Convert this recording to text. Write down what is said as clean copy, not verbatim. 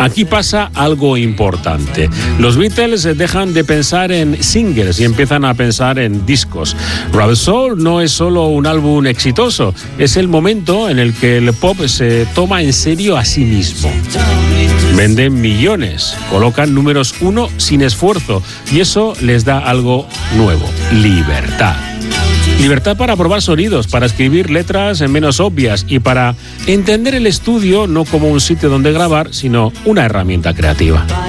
Aquí pasa algo importante. Los Beatles dejan de pensar en singles y empiezan a pensar en discos. Rubber Soul no es solo un álbum exitoso, es el momento en el que el pop se toma en serio a sí mismo. Venden millones, colocan números 1 sin esfuerzo y eso les da algo nuevo: libertad. Libertad para probar sonidos, para escribir letras menos obvias y para entender el estudio no como un sitio donde grabar, sino una herramienta creativa.